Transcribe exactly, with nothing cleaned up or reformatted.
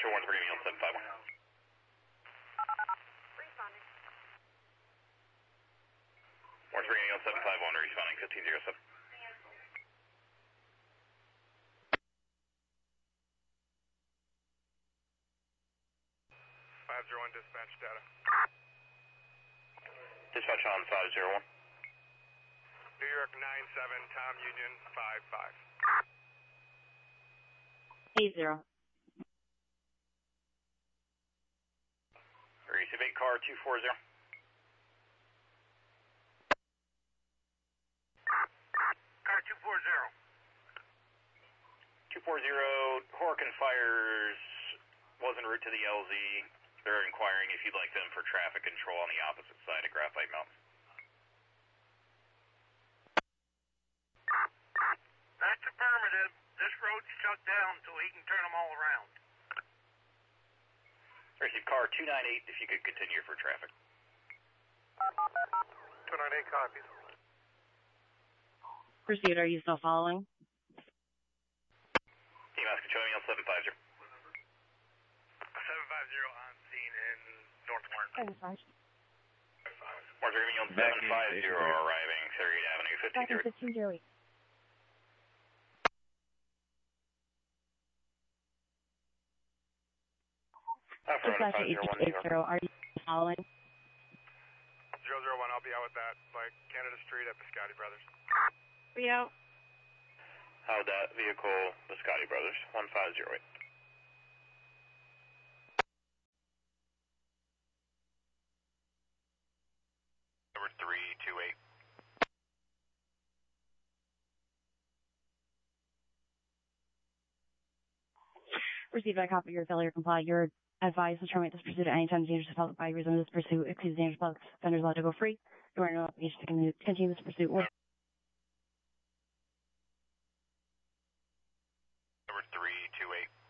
Dispatcher one three on seven five one. Responding. one three on seven five one, responding fifteen zero seven. five zero one dispatch data. Dispatch on five zero one. New York nine seven, Tom Union five five. eight zero. Receive eight car two four zero. Car two four zero. two four zero, Horkin Fires was en route to the L Z. They're inquiring if you'd like them for traffic control on the opposite side of Graphite Mountain. That's affirmative. This road's shut down until he can turn them all around. Receive car two nine eight if you could continue for traffic. two nine eight copies. Pursuit, are you still following? Team Ask Control me on seven five zero. seven five zero on scene in North Warren. One three on seven five zero arriving, thirtieth Avenue, fifteen zero. fifteen zero eight. Dispatcher eight eight zero, are you following? zero zero one, I'll be out with that by Canada Street at Biscotti Brothers. We out. How that vehicle, Biscotti Brothers, one five zero eight. Number three two eight. Received by copy your failure to comply. You're advised to terminate this pursuit at any time dangerous to public by reason of this pursuit exceeds dangerous public. Offenders allowed to go free. You are no obligation to continue, continue this pursuit. Number three two eight.